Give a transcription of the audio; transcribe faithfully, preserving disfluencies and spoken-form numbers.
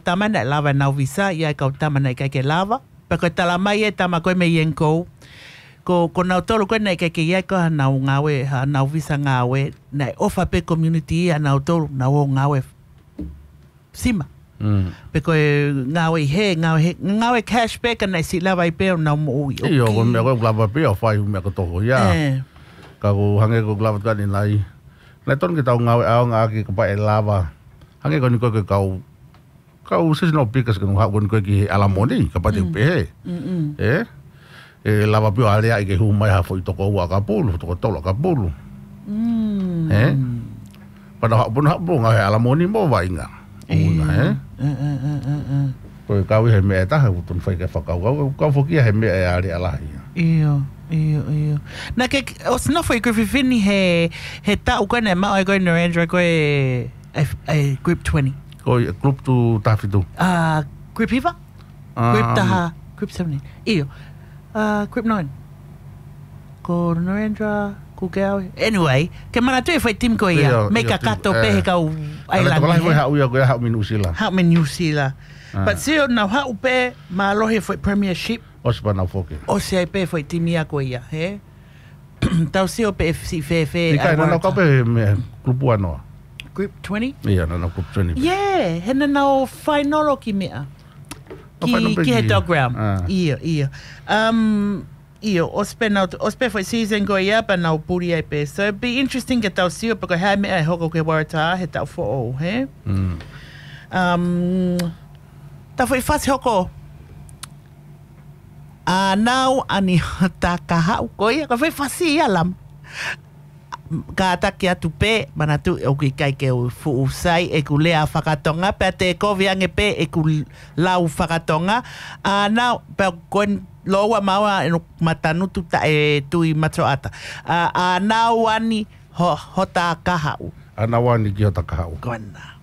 tamana lava nau visa ia kau tamana kai ke lava pa ko tala mai e tama ko me yenko ko ko nau tolo ko nei kai ke ia ko nau ngawe ha nau visa ngawe nei ofa pe community ia nau tolo nau ngawe sima Mm. pe ko ngawe he ngawe he ngawe cashback nei si lava i pe nau mo ui Iyo ko me ko lava pe o fai me ko to ya. Ka ko hange ko lava ka ni lai. Lai ton ki tau ngawe au nga ki ko pa e lava. Hange ko ni ko ke kau kau sis no pikas ko ha ko ni ko ki alamoni ka pa te pe. Eh? E lava pe ale ai ke hu mai ha foi to ko wa ka pulu to ko to ka pulu. Mm. Eh? Pa ha pun ha bu nga alamoni mo wa inga. Una, eh? Uh, uh, uh, uh, uh. Ko kau he me ta ha utun fai ke fakau kau kau fokia he me e ari ala ia. Iyo, iyo, iyo. Na ke os no foi Griffini he he ta u kone ma ai go no Android ko e e group twenty. Ko group tu ta fitu. Ah, group Eva? Group ta group seventeen. Iyo. Ah, group nine. Ko Narendra Kugel. Anyway, ke mana tu foi tim ko ia. Make a kato pe kau Island. Ko lai ha uia ko ha min usila. Ha min usila. But see now ha upe ma lohe foi premiership. O se pana foke. O se pe foi timia ko ia, he. Tau se o pe si fe fe. Ika na ka pe me grupo ano. Group twenty? Ia na group twenty. Yeah, hena na final ki mea. Ki ki he dog round. Ia, ia. Um Iyo, ospe na ospe foi season go ia pa na puri ai pe. So it'd be interesting get tau sio porque ha me ai hoko ke warata he tau fo o, he. Mm. Um ta foi fácil hoko. Ah, now ani ta ka ha ko ia ka foi fácil alam. Ka ta ki atu pe mana tu o ki kai ke o fu usai e ku lea whakatonga pe te ko viange pe e ku lau whakatonga. Ah, now pe kon loa maua e matanu tu ta e tui matro ata. Ah, uh, now ani ho hota kahau. Ana wani ki hota kahau. Kona.